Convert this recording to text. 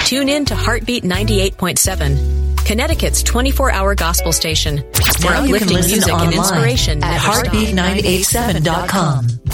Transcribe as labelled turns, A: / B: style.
A: Tune in to Heartbeat 98.7, Connecticut's 24-hour gospel station. For
B: Now you can
A: uplifting
B: listen
A: music and
B: online
A: inspiration
B: at
A: never stop.
B: heartbeat987.com.